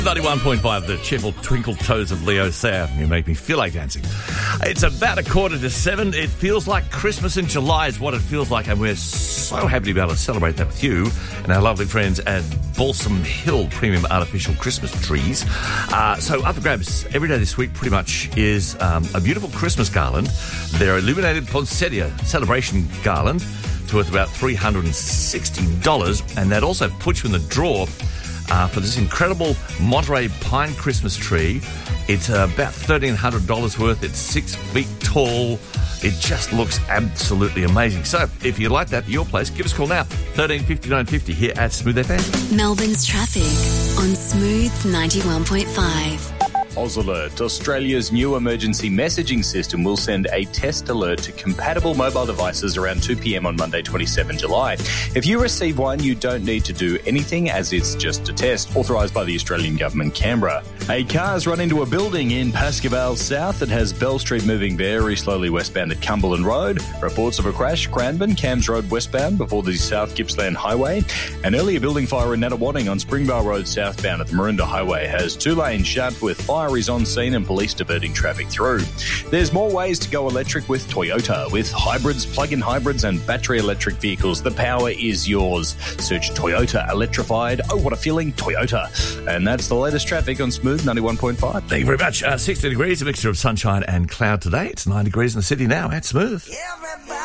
91.5, the cheerful twinkle toes of Leo Sayer. You make me feel like dancing. It's about 7:15. It feels like Christmas in July is what it feels like, and we're so happy to be able to celebrate that with you and our lovely friends at Balsam Hill Premium Artificial Christmas Trees. So up for grabs every day this week pretty much is a beautiful Christmas garland. Their illuminated poinsettia celebration garland. It's worth about $360, and that also puts you in the draw for this incredible Monterey Pine Christmas tree. It's about $1,300 worth. It's 6 feet tall. It just looks absolutely amazing. So if you like that at your place, give us a call now. 135950 here at Smooth FM. Melbourne's traffic on Smooth 91.5. AusAlert, Australia's new emergency messaging system, will send a test alert to compatible mobile devices around 2 p.m. on Monday, 27 July. If you receive one, you don't need to do anything as it's just a test, authorised by the Australian Government, Canberra. A car has run into a building in Pascoe South that has Bell Street moving very slowly westbound at Cumberland Road. Reports of a crash, Cranbourne, Cams Road westbound before the South Gippsland Highway. An earlier building fire in Nunawading on Springvale Road southbound at the Maroondah Highway has 2 lanes shut with fire is on scene and police diverting traffic through. There's more ways to go electric with Toyota. With hybrids, plug-in hybrids and battery electric vehicles, the power is yours. Search Toyota Electrified. Oh, what a feeling, Toyota. And that's the latest traffic on Smooth 91.5. Thank you very much. 60 degrees, a mixture of sunshine and cloud today. It's 9 degrees in the city now at Smooth.